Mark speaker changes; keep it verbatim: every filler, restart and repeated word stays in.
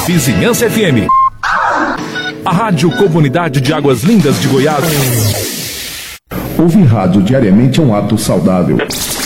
Speaker 1: Vizinhança F M. A Rádio Comunidade de Águas Lindas de Goiás.
Speaker 2: Ouvir rádio diariamente é um ato saudável.